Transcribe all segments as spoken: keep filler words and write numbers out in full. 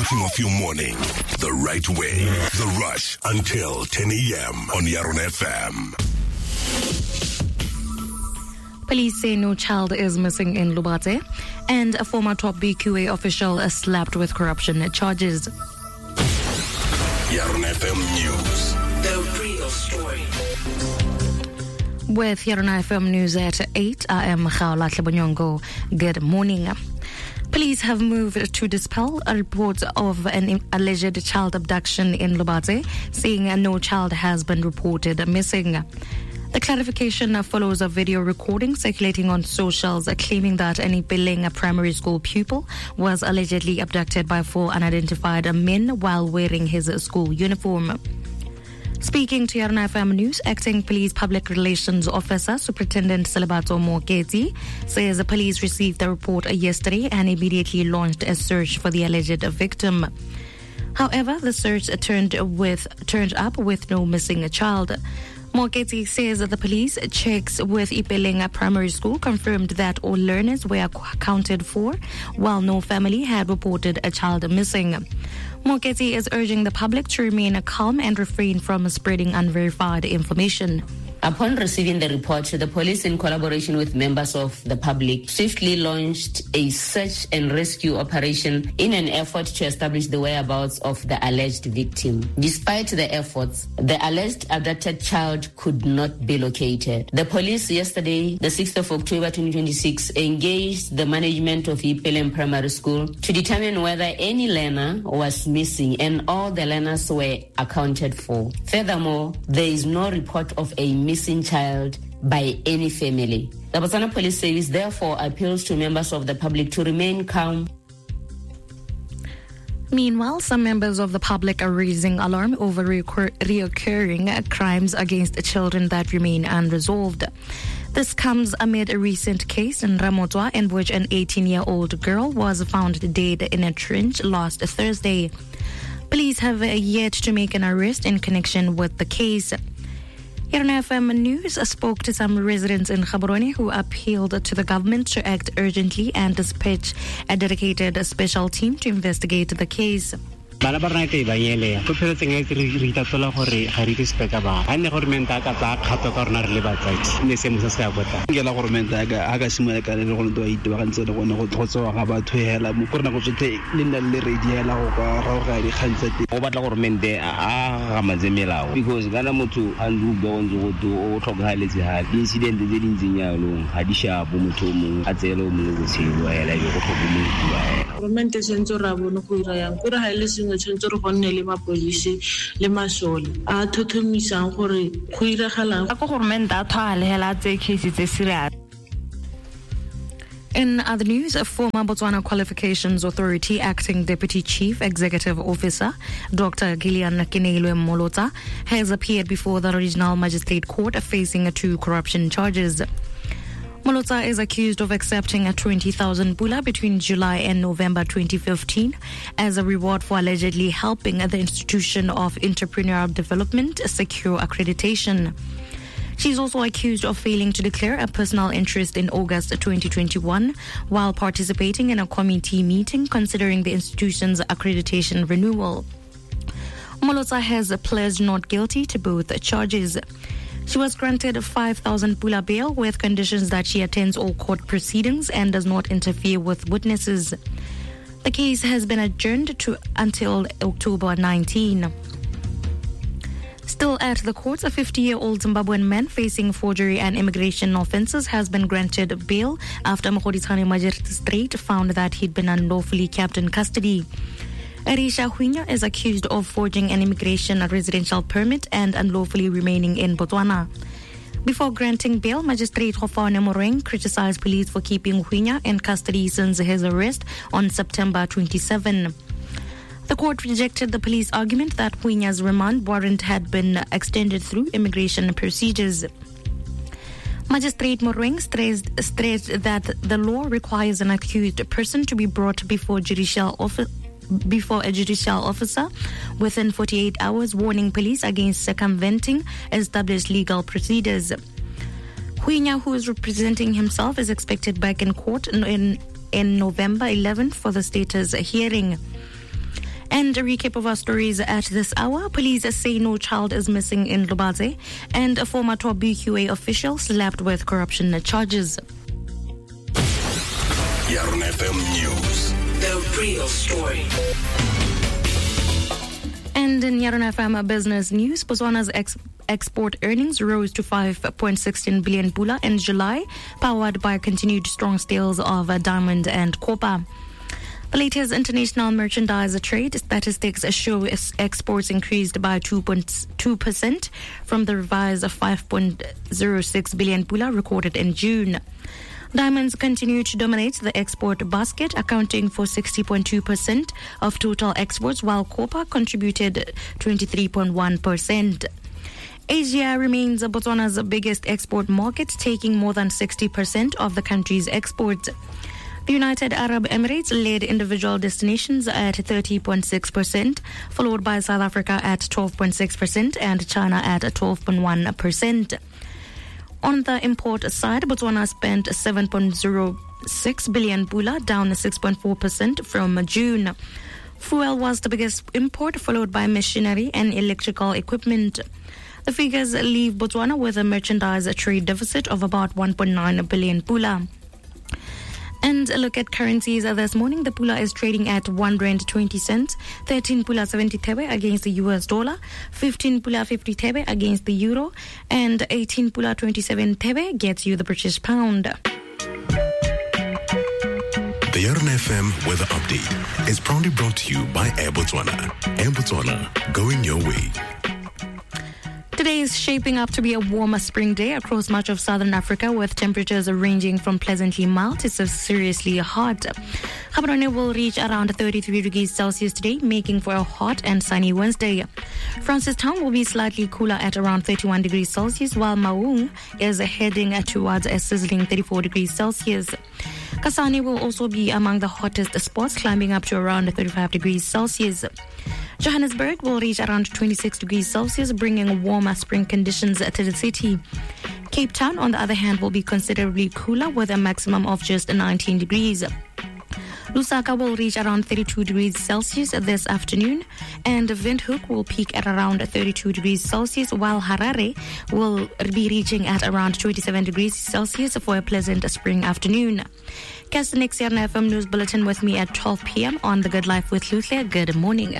Starting off your morning the right way. The Rush until ten a.m. on Yaron F M. Police say no child is missing in Lubate, and a former top B Q A official is slapped with corruption charges. Yaron F M News. The real story. With Yaron F M News at eight, I am Khaola Tlebonyongo. Good morning. Police have moved to dispel a report of an alleged child abduction in Lubate, saying no child has been reported missing. The clarification follows a video recording circulating on socials claiming that an Ipileng primary school pupil was allegedly abducted by four unidentified men while wearing his school uniform. Speaking to Yaron F M News, Acting Police Public Relations Officer Superintendent Selebato Moketi says the police received the report yesterday and immediately launched a search for the alleged victim. However, the search turned with turned up with no missing child. Moketi says that the police checks with Ipileng Primary School confirmed that all learners were accounted for, while no family had reported a child missing. Moketi is urging the public to remain calm and refrain from spreading unverified information. Upon receiving the report, the police, in collaboration with members of the public, swiftly launched a search and rescue operation in an effort to establish the whereabouts of the alleged victim. Despite the efforts, the alleged abducted child could not be located. The police yesterday, the sixth of October twenty twenty-six, engaged the management of Ipileng Primary School to determine whether any learner was missing and all the learners were accounted for. Furthermore, there is no report of a missing child by any family. The Botswana Police Service therefore appeals to members of the public to remain calm. Meanwhile, some members of the public are raising alarm over recur- reoccurring crimes against children that remain unresolved. This comes amid a recent case in Ramotwa in which an eighteen-year-old girl was found dead in a trench last Thursday. Police have yet to make an arrest in connection with the case. Yaron F M News spoke to some residents in Gaborone who appealed to the government to act urgently and dispatch a dedicated special team to investigate the case. Bana ba rena ke ba yele go phetseng e re ita tsola gore ga re dispeka ba ha ne gore menta ka tsa khato ka rena re le batsadi ne se mo se se a botla ngela gore menta ga aga simela ka le go ntwa ite ba kantse le gone go tlhotsoa ga batho hela mo korena go tsothe le nna le ready hela go ka ra ga di khantse te o batla gore mente a ga mazemela because kana motho a ndu go ntse go to o tlhoka haletse ha incident tse dintseng yalo ga di shapo motho mo a tselo mo go tshelo hela go tlhokomela government sentse ra bona go ira yang gore ha ile sengwe tshentse re gonne le mapolisi le masole a thothomisang gore go iragalang ka government a thwale hela tse cases tse serious. In other news, a former Botswana Qualifications Authority Acting Deputy Chief Executive Officer, Doctor Gillian Kinelwe Molota, has appeared before the Regional Magistrate Court facing two corruption charges. Molota is accused of accepting a twenty thousand pula between July and November twenty fifteen as a reward for allegedly helping the Institution of Entrepreneurial Development secure accreditation. She's also accused of failing to declare a personal interest in August twenty twenty-one while participating in a committee meeting considering the institution's accreditation renewal. Molota has pledged not guilty to both charges. She was granted five thousand pula bail with conditions that she attends all court proceedings and does not interfere with witnesses. The case has been adjourned to until October nineteenth. Still at the courts, a fifty-year-old Zimbabwean man facing forgery and immigration offences has been granted bail after Mokgoditshane Magistrate found that he'd been unlawfully kept in custody. Arisha Hwinya is accused of forging an immigration residential permit and unlawfully remaining in Botswana. Before granting bail, Magistrate Hofane Moreng criticized police for keeping Hwinya in custody since his arrest on September twenty-seventh. The court rejected the police argument that Hwinya's remand warrant had been extended through immigration procedures. Magistrate Moreng stressed, stressed that the law requires an accused person to be brought before judicial office before a judicial officer within forty-eight hours, warning police against circumventing established legal procedures. Hwinya, who is representing himself, is expected back in court in, in November eleventh for the status hearing. And a recap of our stories at this hour. Police say no child is missing in Lobate, and a former top B Q A official slapped with corruption charges. Yarn F M News. The real story. And in Yarn F M business news, Botswana's ex- export earnings rose to five point one six billion pula in July, powered by continued strong sales of uh, diamond and copper. The latest international merchandise trade statistics show exports increased by two point two percent from the revised five point zero six billion pula recorded in June. Diamonds continue to dominate the export basket, accounting for sixty point two percent of total exports, while copper contributed twenty-three point one percent. Asia remains Botswana's biggest export market, taking more than sixty percent of the country's exports. The United Arab Emirates led individual destinations at thirty point six percent, followed by South Africa at twelve point six percent and China at twelve point one percent. On the import side, Botswana spent seven point zero six billion pula, down six point four percent from June. Fuel was the biggest import, followed by machinery and electrical equipment. The figures leave Botswana with a merchandise trade deficit of about one point nine billion pula. And a look at currencies this morning. The pula is trading at one rand twenty cents, thirteen pula seventy thebe against the U S dollar, fifteen pula fifty thebe against the euro, and eighteen pula twenty-seven thebe gets you the British pound. The Yarn F M weather update is proudly brought to you by Air Botswana. Air Botswana, going your way. Today is shaping up to be a warmer spring day across much of southern Africa, with temperatures ranging from pleasantly mild to seriously hot. Gaborone will reach around thirty-three degrees Celsius today, making for a hot and sunny Wednesday. Francistown will be slightly cooler at around thirty-one degrees Celsius, while Maung is heading towards a sizzling thirty-four degrees Celsius. Kasane will also be among the hottest spots, climbing up to around thirty-five degrees Celsius. Johannesburg will reach around twenty-six degrees Celsius, bringing warmer spring conditions to the city. Cape Town, on the other hand, will be considerably cooler with a maximum of just nineteen degrees. Lusaka will reach around thirty-two degrees Celsius this afternoon, and Windhoek will peak at around thirty-two degrees Celsius, while Harare will be reaching at around twenty-seven degrees Celsius for a pleasant spring afternoon. Catch the next Yarn F M News Bulletin with me at twelve p.m. on The Good Life with Luthia. Good morning.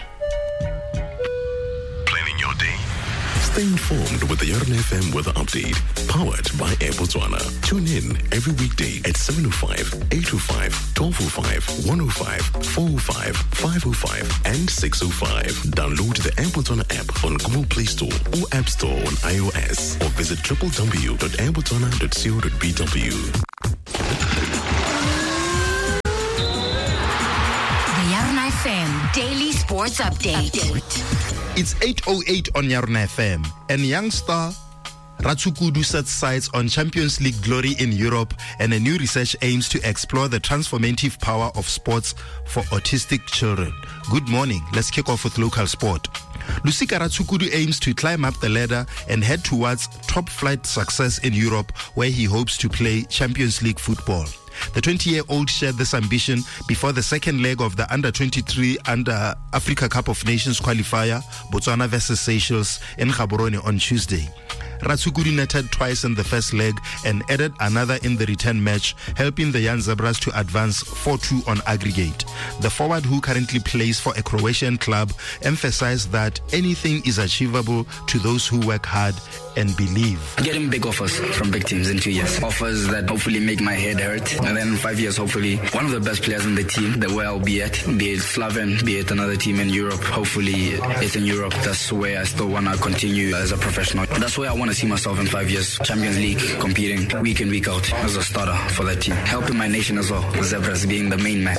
Planning your day. Stay informed with the Yarn F M weather update, powered by Air Botswana. Tune in every weekday at seven oh five, eight oh five, twelve oh five, one oh five, four oh five, five oh five, and six oh five. Download the Air Botswana app on Google Play Store or App Store on iOS, or visit w w w dot air botswana dot co dot b w. The Yarn F M Daily Sports Update. Update. It's eight oh eight on Yarn F M, and young star Ratsukudu sets sights on Champions League glory in Europe, and a new research aims to explore the transformative power of sports for autistic children. Good morning. Let's kick off with local sport. Lusika Ratsukudu aims to climb up the ladder and head towards top-flight success in Europe, where he hopes to play Champions League football. The twenty-year-old shared this ambition before the second leg of the under twenty-three Under Africa Cup of Nations qualifier, Botswana versus Seychelles, in Gaborone on Tuesday. Ratsukudu netted twice in the first leg and added another in the return match, helping the young Zebras to advance four two on aggregate. The forward, who currently plays for a Croatian club, emphasized that anything is achievable to those who work hard and believe. Getting big offers from big teams in two years. Offers that hopefully make my head hurt. And then in five years, hopefully, one of the best players in the team, the way I'll be at, be it Slaven, be it another team in Europe. Hopefully, it's in Europe. That's where I still want to continue as a professional. That's where I want to see myself in five years. Champions League, competing week in, week out as a starter for that team. Helping my nation as well. Zebras being the main man.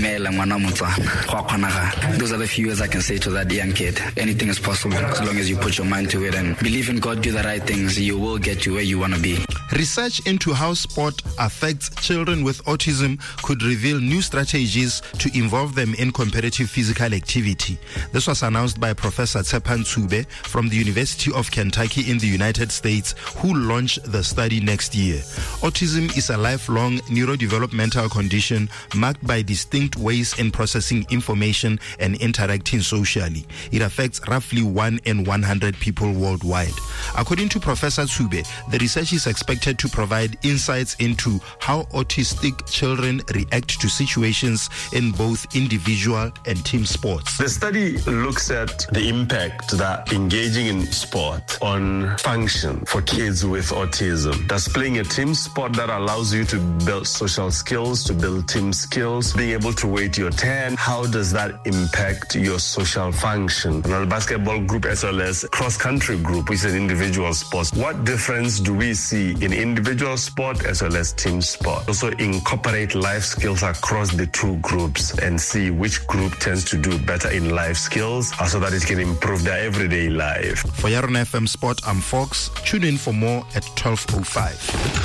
Those are the few words I can say to that young kid. Anything is possible as long as you put your mind to it and believe in God, do the right right things, you will get to where you want to be. Research into how sport affects children with autism could reveal new strategies to involve them in competitive physical activity. This was announced by Professor Tsepan Tsube from the University of Kentucky in the United States, who launched the study next year. Autism is a lifelong neurodevelopmental condition marked by distinct ways in processing information and interacting socially. It affects roughly one in one hundred people worldwide. According to Professor Tsube, the research is expected to provide insights into how autistic children react to situations in both individual and team sports. The study looks at the impact that engaging in sport on function for kids with autism. Does playing a team sport that allows you to build social skills, to build team skills, being able to wait your turn, how does that impact your social function? In our basketball group as well as cross-country group, which is an individual sport, what difference do we see in individual sport as well as team sport? Also incorporate life skills across the two groups and see which group tends to do better in life skills so that it can improve their everyday life. For Yarona F M Sport, I'm Fox. Tune in for more at twelve oh five.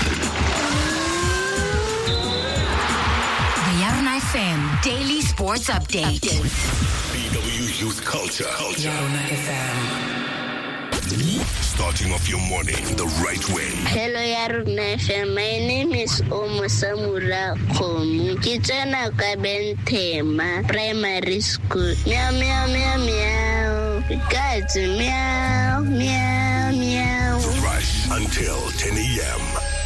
The Yarona F M Daily Sports Update. B W Youth Culture. Culture. Yarona F M. Starting off your morning the right way. Hello, Yarona F M. My name is Omo Samura Komu. Kitana Kabentema Primary School. Meow, meow, meow, meow. Guys, meow, meow, meow. Fresh until ten a.m.